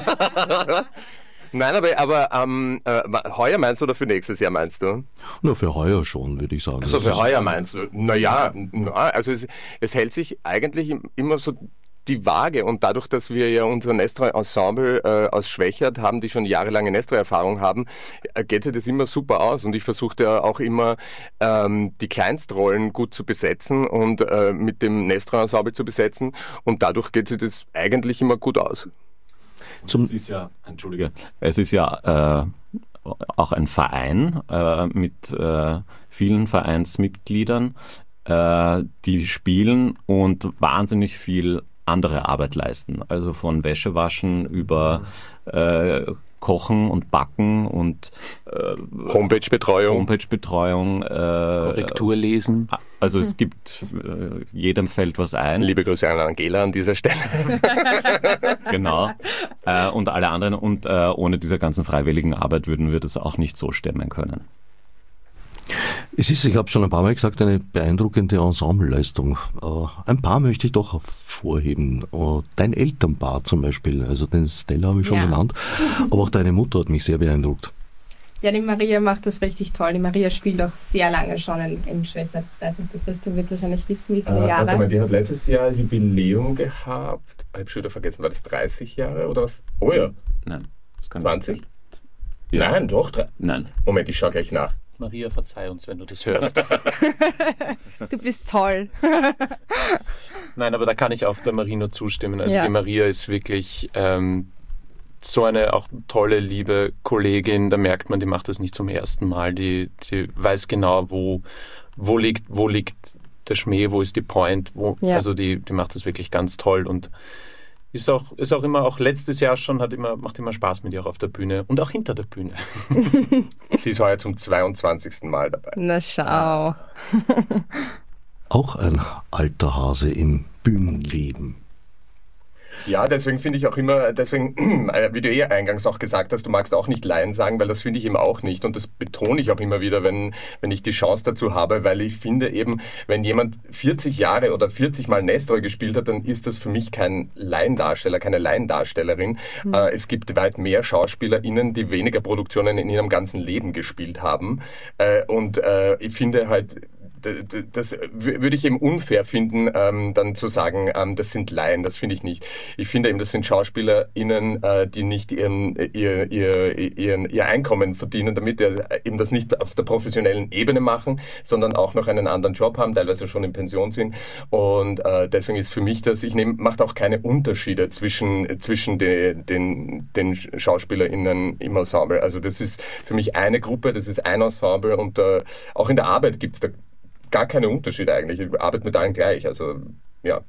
Nein, aber, aber ähm, äh, heuer meinst du oder für nächstes Jahr meinst du? Nur für heuer schon, würde ich sagen. Also Das für ist- heuer meinst du? Naja, na, also es, es hält sich eigentlich im- immer so die Waage und dadurch, dass wir ja unser Nestroy-Ensemble äh, aus Schwächert haben, die schon jahrelange Nestroy-Erfahrung haben, äh, geht sich das immer super aus und ich versuche ja auch immer ähm, die Kleinstrollen gut zu besetzen und äh, mit dem Nestroy-Ensemble zu besetzen und dadurch geht sich das eigentlich immer gut aus. Zum, Es ist ja, Entschuldige, es ist ja äh, auch ein Verein äh, mit äh, vielen Vereinsmitgliedern, äh, die spielen und wahnsinnig viel andere Arbeit leisten. Also von Wäschewaschen über äh, Kochen und Backen und äh, Homepage-Betreuung. Homepage-Betreuung. Äh, Korrektur lesen. Also es gibt äh, jedem fällt was ein. Liebe Grüße an Angela an dieser Stelle. Genau. Äh, und alle anderen. Und äh, ohne diese ganzen freiwilligen Arbeit würden wir das auch nicht so stemmen können. Es ist, ich habe schon ein paar Mal gesagt, eine beeindruckende Ensembleleistung. Äh, ein paar möchte ich doch hervorheben. Äh, dein Elternpaar zum Beispiel, also den Stella habe ich schon Ja. genannt, aber auch deine Mutter hat mich sehr beeindruckt. Ja, die Maria macht das richtig toll. Die Maria spielt auch sehr lange schon in, in Schweden. Ich weiß nicht, der Christian wird wahrscheinlich wissen, wie viele Äh, Jahre. warte mal, die hat letztes Jahr Jubiläum gehabt. Ich habe schon wieder vergessen, war das dreißig Jahre oder was? Oh ja, Nein. Das kann zwanzig? Nicht. Ja. Nein, doch. drei- Nein. Moment, ich schaue gleich nach. Maria, verzeih uns, wenn du das hörst. Du bist toll. Nein, aber da kann ich auch der Marie nur zustimmen. Also Ja. die Maria ist wirklich ähm, so eine auch tolle, liebe Kollegin. Da merkt man, die macht das nicht zum ersten Mal. Die, die weiß genau, wo, wo, liegt, wo liegt der Schmäh, wo ist die Point. Wo, Ja. Also die, die macht das wirklich ganz toll und ist auch, ist auch immer, auch letztes Jahr schon, hat immer, macht immer Spaß mit ihr auf der Bühne und auch hinter der Bühne. Sie ist heuer zum zweiundzwanzigsten Mal dabei. Na schau. Auch ein alter Hase im Bühnenleben. Ja, deswegen finde ich auch immer, deswegen, äh, wie du eh eingangs auch gesagt hast, du magst auch nicht Laien sagen, weil das finde ich eben auch nicht. Und das betone ich auch immer wieder, wenn, wenn ich die Chance dazu habe, weil ich finde eben, wenn jemand vierzig Jahre oder vierzig Mal Nestroy gespielt hat, dann ist das für mich kein Laiendarsteller, keine Laiendarstellerin. Mhm. Äh, es gibt weit mehr SchauspielerInnen, die weniger Produktionen in ihrem ganzen Leben gespielt haben. Äh, und äh, ich finde halt, das würde ich eben unfair finden, ähm, dann zu sagen, ähm, das sind Laien, das finde ich nicht. Ich finde eben, das sind SchauspielerInnen, äh, die nicht ihren, ihr, ihr, ihren, ihr Einkommen verdienen, damit sie eben das nicht auf der professionellen Ebene machen, sondern auch noch einen anderen Job haben, teilweise schon in Pension sind. Und äh, deswegen ist für mich das, ich nehme, macht auch keine Unterschiede zwischen, zwischen den, den, den SchauspielerInnen im Ensemble. Also das ist für mich eine Gruppe, das ist ein Ensemble und äh, auch in der Arbeit gibt es da gar keine Unterschiede eigentlich. Ich arbeite mit allen gleich. Also, ja.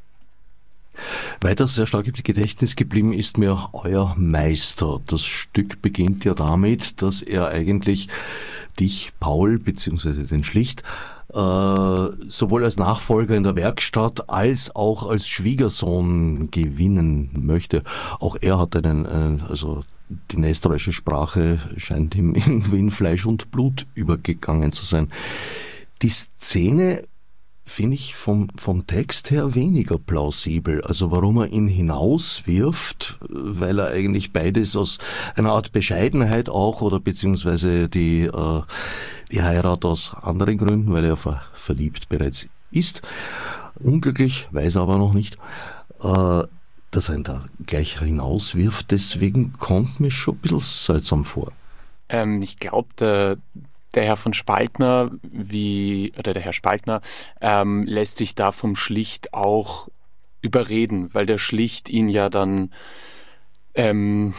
Weiter sehr stark im Gedächtnis geblieben ist mir euer Meister. Das Stück beginnt ja damit, dass er eigentlich dich, Paul, beziehungsweise den Schlicht, äh, sowohl als Nachfolger in der Werkstatt als auch als Schwiegersohn gewinnen möchte. Auch er hat einen, einen also die nestroische Sprache scheint ihm irgendwie in Fleisch und Blut übergegangen zu sein. Die Szene finde ich vom, vom Text her weniger plausibel. Also warum er ihn hinauswirft, weil er eigentlich beides aus einer Art Bescheidenheit auch oder beziehungsweise die, äh, die Heirat aus anderen Gründen, weil er ver, verliebt bereits ist. Unglücklich, weiß er aber noch nicht. Äh, dass er ihn da gleich hinauswirft, deswegen kommt mir schon ein bisschen seltsam vor. Ähm, ich glaube, der Der Herr von Spaltner, wie, oder der Herr Spaltner, ähm, lässt sich da vom Schlicht auch überreden, weil der Schlicht ihn ja dann ähm,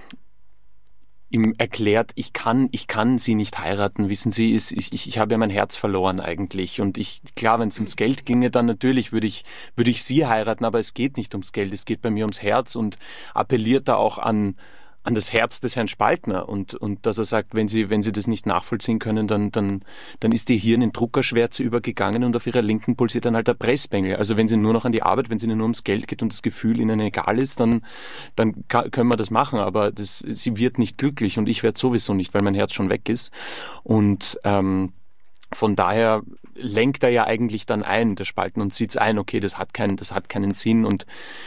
ihm erklärt, ich kann, ich kann sie nicht heiraten, wissen Sie, ich, ich, ich habe ja mein Herz verloren eigentlich und ich, klar, wenn es ums Geld ginge, dann natürlich würde ich, würde ich sie heiraten, aber es geht nicht ums Geld, es geht bei mir ums Herz und appelliert da auch an an das Herz des Herrn Spaltner und, und dass er sagt, wenn Sie, wenn Sie das nicht nachvollziehen können, dann, dann, dann ist Ihr Hirn in Druckerschwärze übergegangen und auf Ihrer Linken pulsiert dann halt der Pressbengel. Also wenn Sie nur noch an die Arbeit, wenn es Ihnen nur ums Geld geht und das Gefühl Ihnen egal ist, dann, dann kann, können wir das machen, aber das, sie wird nicht glücklich und ich werde sowieso nicht, weil mein Herz schon weg ist. Und ähm, von daher lenkt er ja eigentlich dann ein, der Spaltner, und sieht ein, okay, das hat keinen, das hat keinen Sinn und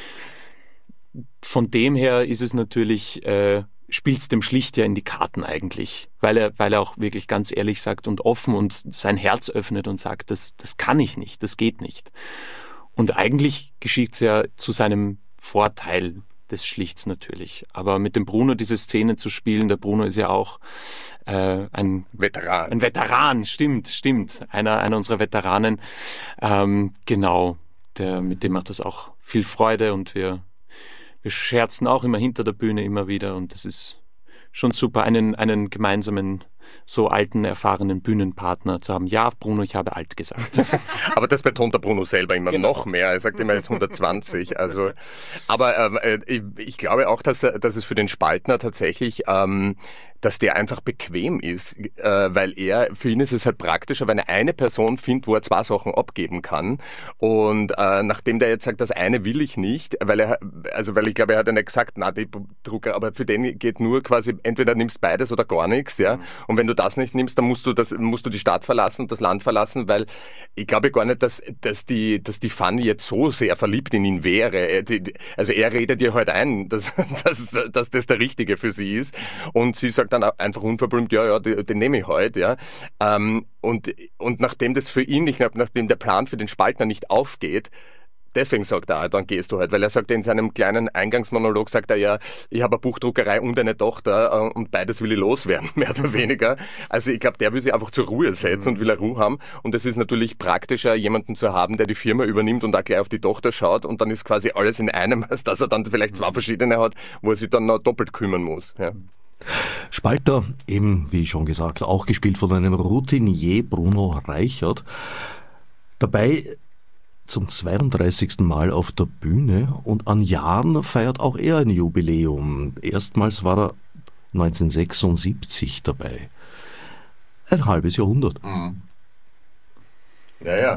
von dem her ist es natürlich, äh, spielt es dem Schlicht ja in die Karten eigentlich, weil er, weil er auch wirklich ganz ehrlich sagt und offen und sein Herz öffnet und sagt, das, das kann ich nicht, das geht nicht. Und eigentlich geschieht es ja zu seinem Vorteil des Schlichts natürlich. Aber mit dem Bruno diese Szene zu spielen, der Bruno ist ja auch äh, ein Veteran. Ein Veteran, stimmt, stimmt. Einer, einer unserer Veteranen. Ähm, genau, der, mit dem macht das auch viel Freude und wir Wir scherzen auch immer hinter der Bühne immer wieder und das ist schon super, einen, einen gemeinsamen, so alten, erfahrenen Bühnenpartner zu haben. Ja, Bruno, ich habe alt gesagt. Aber das betont der Bruno selber immer Genau. noch mehr. Er sagt immer, er ist hundertzwanzig. Also, aber äh, ich, ich glaube auch, dass, dass es für den Spaltner tatsächlich ähm, dass der einfach bequem ist, äh, weil er, für ihn ist es halt praktischer, wenn er eine Person findet, wo er zwei Sachen abgeben kann. Und äh, nachdem der jetzt sagt, das eine will ich nicht, weil er, also weil ich glaube, er hat ja nicht gesagt, na die Drucker, aber für den geht nur quasi, entweder nimmst beides oder gar nichts, ja. Und wenn du das nicht nimmst, dann musst du das, musst du die Stadt verlassen und das Land verlassen, weil ich glaube gar nicht, dass, dass die, dass die Fanny jetzt so sehr verliebt in ihn wäre. Also er redet ihr halt ein, dass, dass, dass das der Richtige für sie ist. Und sie sagt dann einfach unverblümt, ja, ja, den, den nehme ich heute, ja. Ähm, und, und nachdem das für ihn nicht, nachdem der Plan für den Spaltner nicht aufgeht, deswegen sagt er, dann gehst du halt, weil er sagt in seinem kleinen Eingangsmonolog, sagt er ja, ich habe eine Buchdruckerei und eine Tochter und beides will ich loswerden, mehr oder weniger. Also ich glaube, der will sich einfach zur Ruhe setzen und will eine Ruhe haben. Und es ist natürlich praktischer, jemanden zu haben, der die Firma übernimmt und auch gleich auf die Tochter schaut und dann ist quasi alles in einem, als dass er dann vielleicht zwei verschiedene hat, wo er sich dann noch doppelt kümmern muss. Ja. Spalter, eben wie schon gesagt, auch gespielt von einem Routinier Bruno Reichert. Dabei zum zweiunddreißigsten Mal auf der Bühne und an Jahren feiert auch er ein Jubiläum. Erstmals war er neunzehnhundertsechsundsiebzig dabei. Ein halbes Jahrhundert. Mhm. Ja, ja.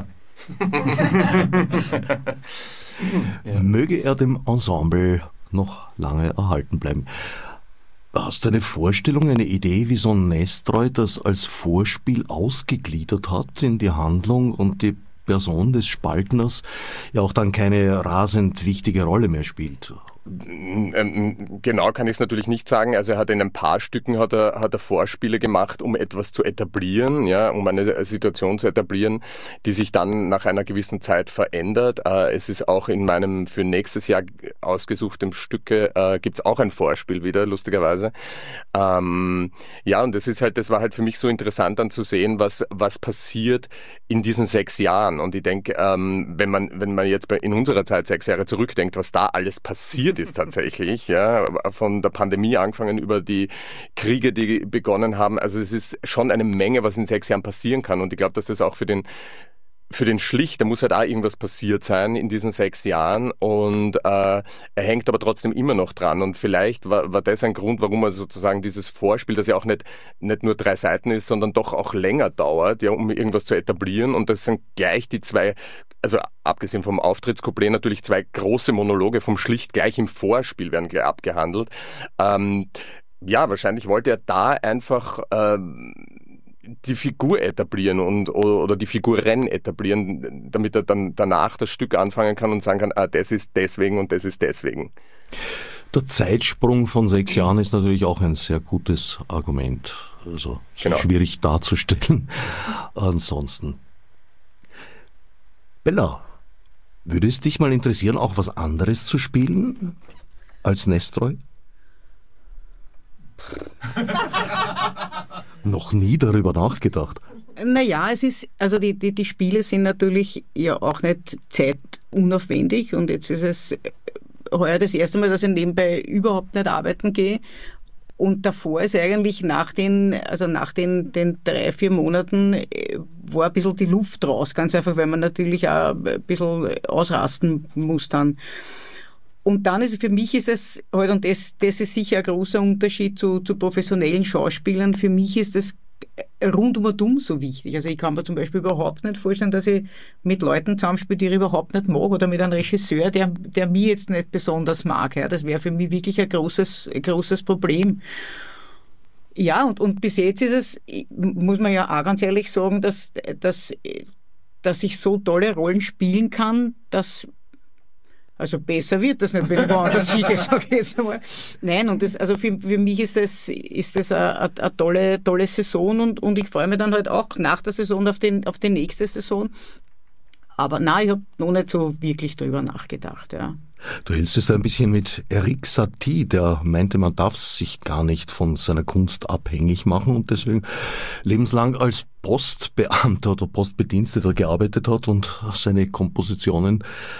ja. Möge er dem Ensemble noch lange erhalten bleiben. Hast du eine Vorstellung, eine Idee, wie so ein Nestroy das als Vorspiel ausgegliedert hat in die Handlung und die Person des Spaltners ja auch dann keine rasend wichtige Rolle mehr spielt? Genau kann ich es natürlich nicht sagen. Also er hat in ein paar Stücken hat er, hat er Vorspiele gemacht, um etwas zu etablieren, ja, um eine Situation zu etablieren, die sich dann nach einer gewissen Zeit verändert. Es ist auch in meinem für nächstes Jahr ausgesuchten Stücke äh, gibt es auch ein Vorspiel wieder, lustigerweise. Ähm, ja, und das ist halt, das war halt für mich so interessant dann zu sehen, was was passiert in diesen sechs Jahren. Und ich denke, ähm, wenn man wenn man jetzt bei, in unserer Zeit sechs Jahre zurückdenkt, was da alles passiert ist tatsächlich, ja, von der Pandemie angefangen über die Kriege, die begonnen haben. Also es ist schon eine Menge, was in sechs Jahren passieren kann. Und ich glaube, dass das auch für den für den Schlicht, da muss halt auch irgendwas passiert sein in diesen sechs Jahren und äh, er hängt aber trotzdem immer noch dran und vielleicht war, war das ein Grund, warum er sozusagen dieses Vorspiel, das ja auch nicht nicht nur drei Seiten ist, sondern doch auch länger dauert, ja, um irgendwas zu etablieren und das sind gleich die zwei, also abgesehen vom Auftrittscouplet natürlich zwei große Monologe vom Schlicht gleich im Vorspiel werden gleich abgehandelt. Ähm, ja, wahrscheinlich wollte er da einfach ähm, die Figur etablieren und oder die Figuren etablieren, damit er dann danach das Stück anfangen kann und sagen kann, ah, das ist deswegen und das ist deswegen. Der Zeitsprung von sechs Jahren ist natürlich auch ein sehr gutes Argument. Also genau. Schwierig darzustellen. Ansonsten. Bella, würde es dich mal interessieren, auch was anderes zu spielen als Nestroy? Noch nie darüber nachgedacht. Naja, es ist, also die, die, die Spiele sind natürlich ja auch nicht zeitunaufwendig und jetzt ist es heuer das erste Mal, dass ich nebenbei überhaupt nicht arbeiten gehe. Und davor ist eigentlich nach den, also nach den, den drei, vier Monaten war ein bisschen die Luft raus, ganz einfach, weil man natürlich auch ein bisschen ausrasten muss dann. Und dann ist für mich ist es halt, und das, das ist sicher ein großer Unterschied zu, zu professionellen Schauspielern, für mich ist das rundum und um so wichtig. Also ich kann mir zum Beispiel überhaupt nicht vorstellen, dass ich mit Leuten zusammenspiele, die ich überhaupt nicht mag, oder mit einem Regisseur, der, der mich jetzt nicht besonders mag. Ja. Das wäre für mich wirklich ein großes, großes Problem. Ja, und, und bis jetzt ist es, muss man ja auch ganz ehrlich sagen, dass, dass, dass ich so tolle Rollen spielen kann, dass also besser wird das nicht, wenn ich woanders hingehe, sage ich jetzt einmal. Nein, und das, also für, für mich ist das, ist das eine, eine tolle, tolle Saison und, und ich freue mich dann halt auch nach der Saison auf, den, auf die nächste Saison. Aber nein, ich habe noch nicht so wirklich drüber nachgedacht, ja. Du hältst es da ein bisschen mit Erik Satie, der meinte, man darf sich gar nicht von seiner Kunst abhängig machen und deswegen lebenslang als Postbeamter oder Postbediensteter gearbeitet hat und seine Kompositionen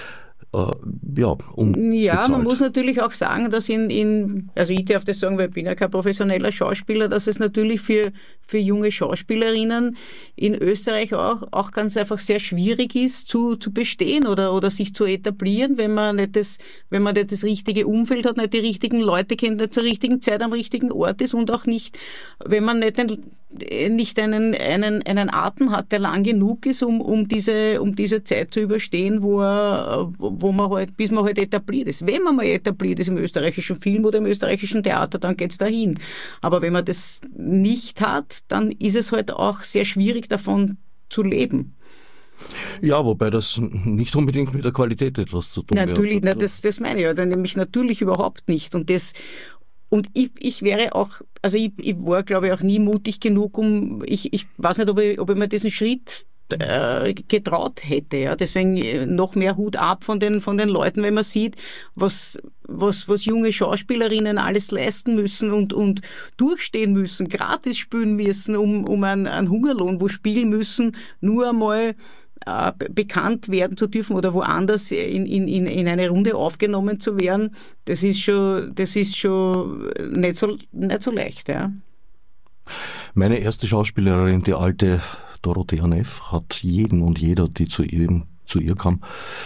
äh, ja, um Ja, man muss natürlich auch sagen, dass in, in also ich darf das sagen, weil ich bin ja kein professioneller Schauspieler, dass es natürlich für, für junge Schauspielerinnen in Österreich auch, auch ganz einfach sehr schwierig ist, zu, zu bestehen oder, oder sich zu etablieren, wenn man nicht das, wenn man nicht das richtige Umfeld hat, nicht die richtigen Leute kennt, nicht zur richtigen Zeit am richtigen Ort ist und auch nicht, wenn man nicht, nicht einen, einen, einen Atem hat, der lang genug ist, um, um diese, um diese Zeit zu überstehen, wo er, wo man halt, bis man halt etabliert ist. Wenn man mal etabliert ist im österreichischen Film oder im österreichischen Theater, dann geht's dahin. Aber wenn man das nicht hat, dann ist es halt auch sehr schwierig, davon zu leben. Ja, wobei das nicht unbedingt mit der Qualität etwas zu tun hat. Natürlich, na, das, das meine ich ja, dann nämlich natürlich überhaupt nicht. Und das, und ich, ich wäre auch, also ich, ich war, glaube ich, auch nie mutig genug, um, ich, ich weiß nicht, ob ich, ob ich mir diesen Schritt getraut hätte, ja. Deswegen noch mehr Hut ab von den, von den Leuten, wenn man sieht, was, was, was junge Schauspielerinnen alles leisten müssen und, und durchstehen müssen, gratis spielen müssen, um, um einen, einen Hungerlohn, wo spielen müssen, nur einmal äh, bekannt werden zu dürfen oder woanders in, in, in eine Runde aufgenommen zu werden. Das ist schon, das ist schon nicht so, nicht so leicht, ja. Meine erste Schauspielerin, die alte Dorothea Neff, hat jeden und jeder, die zu ihr, zu ihr kam,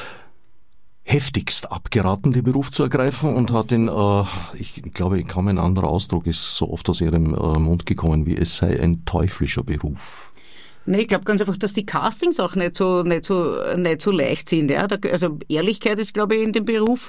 heftigst abgeraten, den Beruf zu ergreifen und hat ihn, äh, ich glaube, kaum ein anderer Ausdruck ist so oft aus ihrem äh, Mund gekommen, wie es sei ein teuflischer Beruf. Nee, ich glaube ganz einfach, dass die Castings auch nicht so, nicht so, nicht so leicht sind. Ja? Da, also Ehrlichkeit ist, glaube ich, in dem Beruf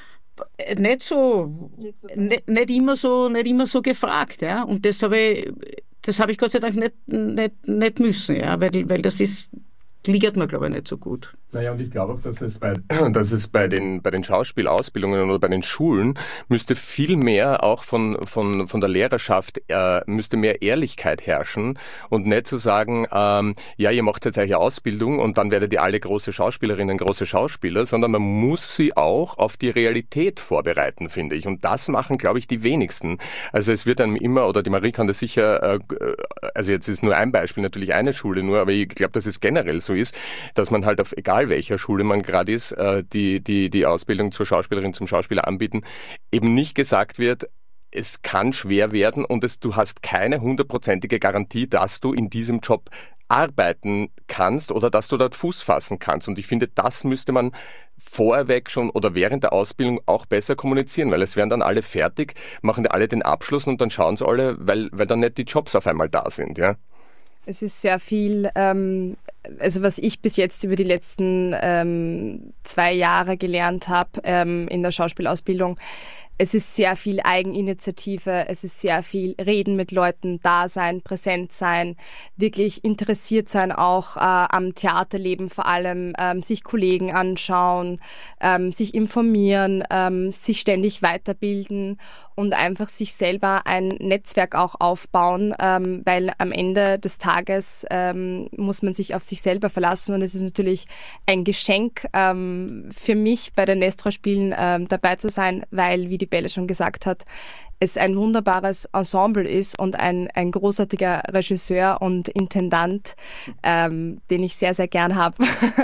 nicht so, nicht, nicht immer so, nicht immer so gefragt. Ja? Und das habe ich, das habe ich Gott sei Dank nicht, nicht, nicht müssen, ja? weil, weil das ist, liegt mir, glaube ich, nicht so gut. Naja, und ich glaube auch, dass es bei, dass es bei den, bei den Schauspielausbildungen oder bei den Schulen müsste viel mehr auch von, von, von der Lehrerschaft, äh, müsste mehr Ehrlichkeit herrschen und nicht zu sagen, ähm, ja, ihr macht jetzt eine Ausbildung und dann werdet ihr alle große Schauspielerinnen, große Schauspieler, sondern man muss sie auch auf die Realität vorbereiten, finde ich. Und das machen, glaube ich, die wenigsten. Also es wird dann immer, oder die Marie kann das sicher, äh, also jetzt ist nur ein Beispiel, natürlich eine Schule nur, aber ich glaube, dass es generell so ist, dass man halt auf egal welcher Schule man gerade ist, die, die die Ausbildung zur Schauspielerin, zum Schauspieler anbieten, eben nicht gesagt wird, es kann schwer werden und es, du hast keine hundertprozentige Garantie, dass du in diesem Job arbeiten kannst oder dass du dort Fuß fassen kannst. Und ich finde, das müsste man vorweg schon oder während der Ausbildung auch besser kommunizieren, weil es werden dann alle fertig, machen alle den Abschluss und dann schauen sie alle, weil, weil dann nicht die Jobs auf einmal da sind, ja. Es ist sehr viel, ähm, also was ich bis jetzt über die letzten ähm, zwei Jahre gelernt habe ähm, in der Schauspielausbildung, es ist sehr viel Eigeninitiative, es ist sehr viel Reden mit Leuten, da sein, präsent sein, wirklich interessiert sein auch äh, am Theaterleben vor allem, ähm, sich Kollegen anschauen, ähm, sich informieren, ähm, sich ständig weiterbilden und einfach sich selber ein Netzwerk auch aufbauen, ähm, weil am Ende des Tages ähm, muss man sich auf sich selber verlassen und es ist natürlich ein Geschenk ähm, für mich bei den Nestra-Spielen ähm, dabei zu sein, weil, wie die Belle schon gesagt hat, es ein wunderbares Ensemble ist und ein, ein großartiger Regisseur und Intendant, ähm, den ich sehr, sehr gern habe.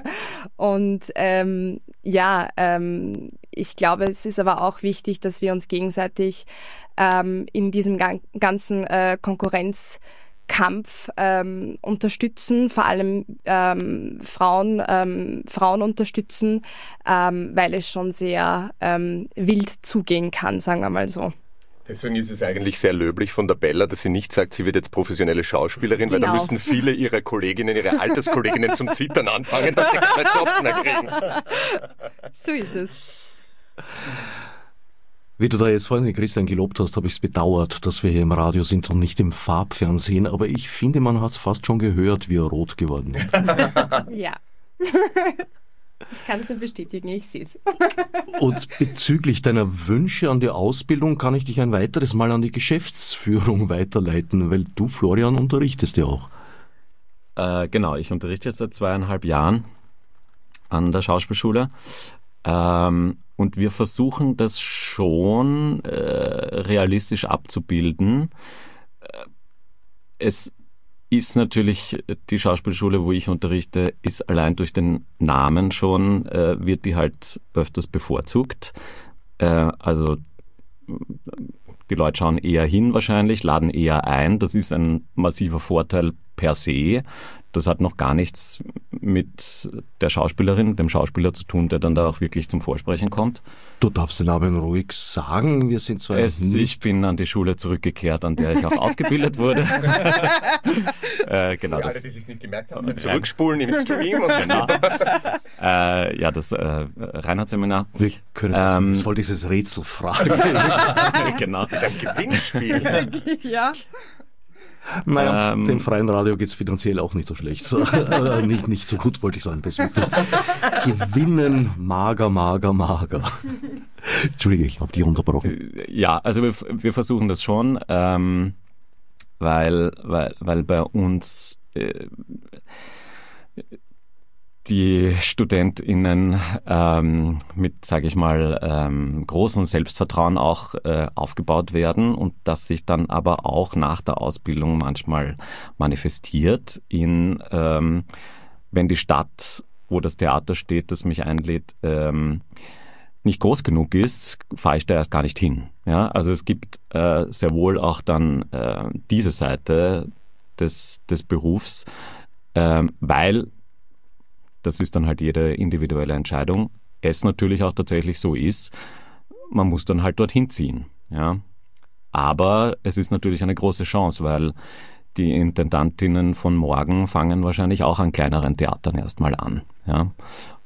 Und ähm, ja, ähm, ich glaube, es ist aber auch wichtig, dass wir uns gegenseitig ähm, in diesem gan- ganzen äh, Konkurrenz Kampf ähm, unterstützen, vor allem ähm, Frauen, ähm, Frauen unterstützen, ähm, weil es schon sehr ähm, wild zugehen kann, sagen wir mal so. Deswegen ist es eigentlich sehr löblich von der Bella, dass sie nicht sagt, sie wird jetzt professionelle Schauspielerin, genau. Weil da müssten viele ihrer Kolleginnen, ihre Alterskolleginnen zum Zittern anfangen, dass sie keine Jobs mehr kriegen. So ist es. Wie du da jetzt vorhin den Christian gelobt hast, habe ich es bedauert, dass wir hier im Radio sind und nicht im Farbfernsehen, aber ich finde, man hat es fast schon gehört, wie er rot geworden ist. Ja. Ich kann es nur bestätigen, ich sehe es. Und bezüglich deiner Wünsche an die Ausbildung kann ich dich ein weiteres Mal an die Geschäftsführung weiterleiten, weil du, Florian, unterrichtest ja auch. Äh, genau, ich unterrichte jetzt seit zweieinhalb Jahren an der Schauspielschule. Ähm, und wir versuchen das schon äh, realistisch abzubilden. Es ist natürlich die Schauspielschule, wo ich unterrichte, ist allein durch den Namen schon, äh, wird die halt öfters bevorzugt. Äh, also die Leute schauen eher hin wahrscheinlich, laden eher ein. Das ist ein massiver Vorteil per se. Das hat noch gar nichts mit der Schauspielerin, dem Schauspieler zu tun, der dann da auch wirklich zum Vorsprechen kommt. Du darfst den Namen ruhig sagen. Wir sind zwar es, nicht... Ich bin an die Schule zurückgekehrt, an der ich auch ausgebildet wurde. äh, genau, Für das, alle, die sich nicht gemerkt haben, zurückspulen im Stream. Und genau. äh, ja, das äh, Reinhardt-Seminar. Wir können ähm, voll dieses Rätsel fragen. Genau. Mit einem Gewinnspiel. Ja. Naja, Ähm, dem freien Radio geht es finanziell auch nicht so schlecht. nicht, nicht so gut, wollte ich sagen. Gewinnen, mager, mager, mager. Entschuldige, ich habe dich unterbrochen. Ja, also wir, wir versuchen das schon, ähm, weil, weil, weil bei uns äh, die StudentInnen ähm, mit, sage ich mal, ähm, großem Selbstvertrauen auch äh, aufgebaut werden und das sich dann aber auch nach der Ausbildung manchmal manifestiert in, ähm, wenn die Stadt, wo das Theater steht, das mich einlädt, ähm, nicht groß genug ist, fahre ich da erst gar nicht hin. Ja? Also es gibt äh, sehr wohl auch dann äh, diese Seite des, des Berufs, äh, weil das ist dann halt jede individuelle Entscheidung, es natürlich auch tatsächlich so ist, man muss dann halt dorthin ziehen. Ja? Aber es ist natürlich eine große Chance, weil die Intendantinnen von morgen fangen wahrscheinlich auch an kleineren Theatern erstmal an. Ja?